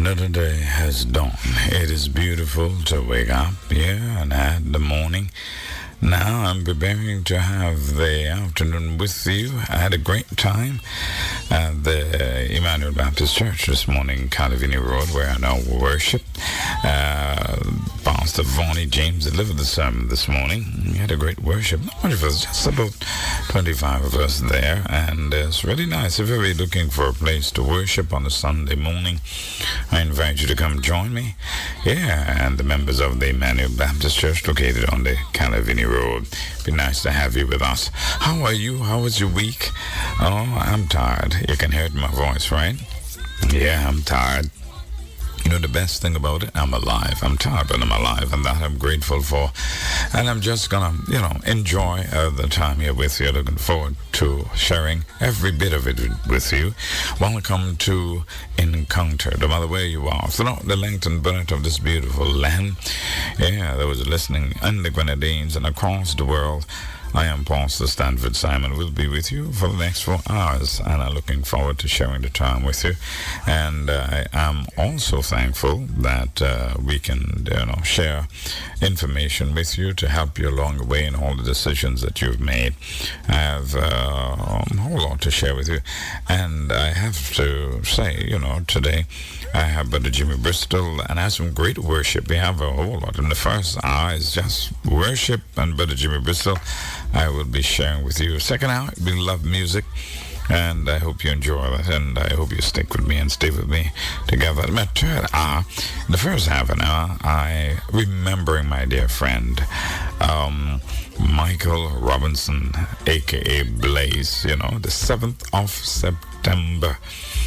Another day has dawned. It is beautiful to wake up here and have the morning. Now I'm preparing to have the afternoon with you. I had a great time at the Emmanuel Baptist Church this morning, Calavini Road, where I now worship. Pastor Vonnie James delivered the sermon this morning. We had a great worship. Not much of us, just about 25 of us there, and it's really nice. If you're looking for a place to worship on a Sunday morning, I invite you to come join me. Yeah, and the members of the Emmanuel Baptist Church located on the Calavini Road. Be nice to have you with us. How are you? How was your week? Oh, I'm tired. You can hear it in my voice, right? Yeah, I'm tired. You know, the best thing about it, I'm alive. I'm tired, but I'm alive, and that I'm grateful for. And I'm just gonna, enjoy the time here with you. Looking forward to sharing every bit of it with you. Welcome to Encounter, no matter where you are, throughout the length and breadth of this beautiful land. Yeah, those listening in the Grenadines and across the world. I am Pastor Stanford Simon. We'll be with you for the next 4 hours, and I'm looking forward to sharing the time with you. And I am also thankful that we can, share information with you to help you along the way in all the decisions that you've made. I have a whole lot to share with you, and I have to say, today I have Brother Jimmy Bristol, and I have some great worship. We have a whole lot. And the first hour is just worship, and Brother Jimmy Bristol I will be sharing with you. Second hour, we love music, and I hope you enjoy that, and I hope you stick with me and stay with me together. My third hour, the first half an hour, I remembering my dear friend, Michael Robinson, a.k.a. Blaze, the 7th of September,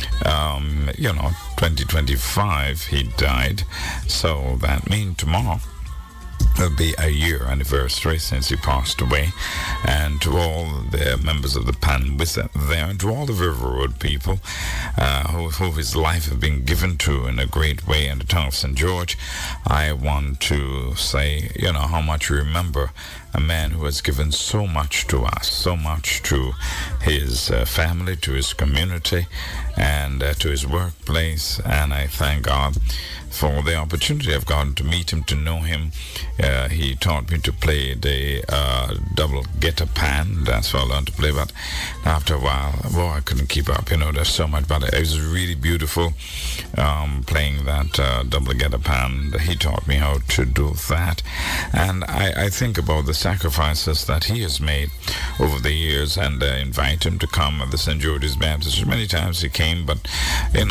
2025, he died. So that means tomorrow will be a year anniversary since he passed away. And to all the members of the Pan Wizard there, and to all the River Road people who his life has been given to in a great way in the town of St. George, I want to say, how much we remember a man who has given so much to us, so much to his family, to his community, and to his workplace. And I thank God for the opportunity I've gotten to meet him, to know him. He taught me to play the double guitar pan. That's what I learned to play. But after a while, I couldn't keep up. There's so much. But it was really beautiful playing that double guitar pan. He taught me how to do that. And I think about the sacrifices that he has made over the years, and invite him to come at the St. George's Baptist. Many times he came, but in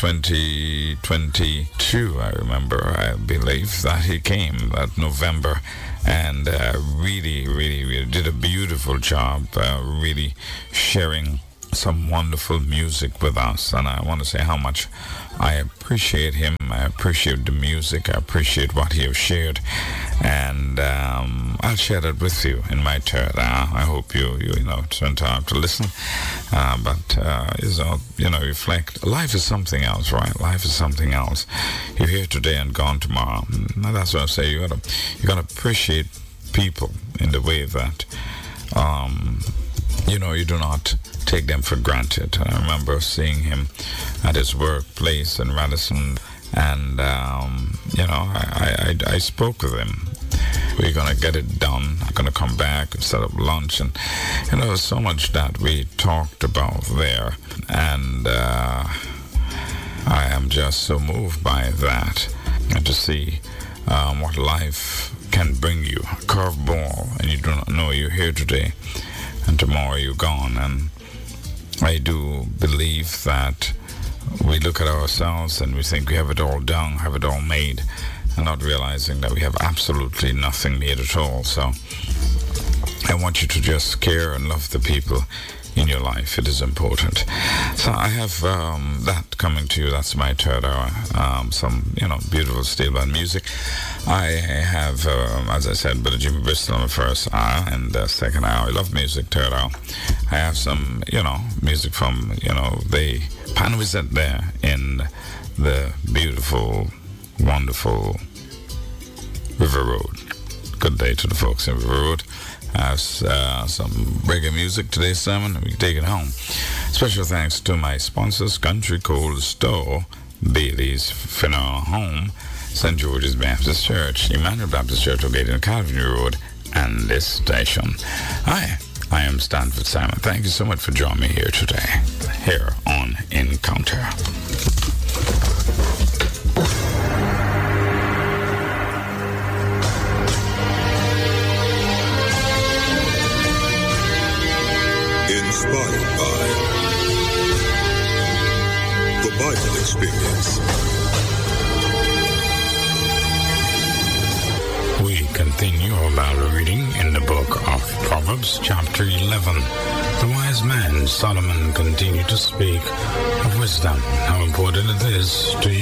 2022, I remember, I believe that he came that November, and really did a beautiful job, really sharing some wonderful music with us. And I want to say how much I appreciate him. I appreciate the music. I appreciate what he has shared, and I'll share that with you in my third hour. I hope you spend time to listen, but reflect. Life is something else, right? Life is something else. You're here today and gone tomorrow. And that's what I say. You gotta appreciate people in the way that you do not take them for granted. I remember seeing him at his workplace in Radisson, and I spoke with him. We're gonna get it done. I'm gonna come back and set up lunch, and there's so much that we talked about there, and I am just so moved by that, and to see what life can bring you. A curveball, and you do not know you're here today, and tomorrow you're gone. And I do believe that we look at ourselves and we think we have it all done, have it all made, and not realizing that we have absolutely nothing made at all. So I want you to just care and love the people in your life. It is important. So I have that coming to you. That's my third hour. Some beautiful steel band music. I have, as I said, Brother Jimmy Bristol on the first hour, and the second hour, I love music. Third hour, I have some music from the Pan Wizard there in the beautiful, wonderful River Road. Good day to the folks in River Road. Have some reggae music today's sermon, and we can take it home. Special thanks to my sponsors, Country Cold Store, Bailey's Funeral Home, St. George's Baptist Church, Emmanuel Baptist Church located on Calvary Road, and this station. Hi, I am Stanford Simon. Thank you so much for joining me here today, here on Encounter. Inspired by the Bible Experience. We continue our Bible reading in the book of Proverbs, chapter 11. The wise man Solomon continued to speak of wisdom, how important it is to